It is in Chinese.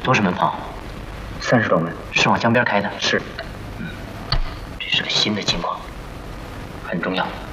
多少门房 ？30多门。 是往江边开的？ 是。 这是个新的情况，很重要。